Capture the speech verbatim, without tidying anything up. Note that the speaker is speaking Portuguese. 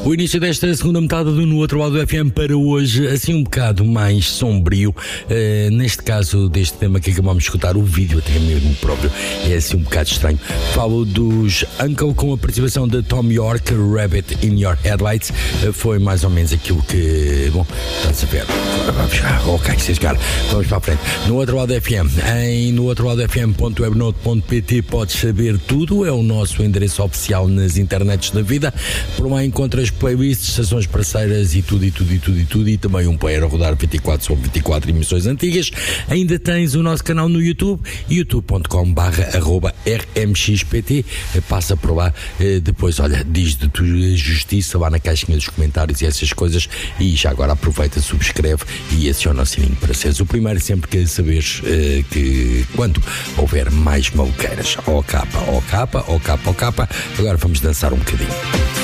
O início desta segunda metade do No Outro Lado do F M para hoje, assim um bocado mais sombrio, uh, neste caso deste tema que acabamos de escutar, o vídeo até mesmo próprio é assim um bocado estranho. Falo dos Uncle com a participação de Tom York, Rabbit in Your Headlights, uh, foi mais ou menos aquilo que, bom, estás a ver, vamos cá, ok, sim senhora, vamos para a frente. No Outro Lado do F M, em no outro lado f m ponto webnote ponto p t podes saber tudo, é o nosso endereço oficial nas internets da vida. Por lá encontras playlists, estações parceiras e tudo, e tudo, e tudo, e tudo, e também um player a rodar vinte e quatro sobre vinte e quatro emissões antigas. Ainda tens o nosso canal no YouTube, youtube ponto com barra arroba r m x p t. Passa por lá, depois, olha, diz de tua justiça lá na caixinha dos comentários e essas coisas, e já agora aproveita, subscreve e aciona o sininho para seres o primeiro sempre que saberes uh, que quando houver mais maluqueiras, ó capa, ó capa, ó capa, ó capa. Agora vamos dançar um bocadinho.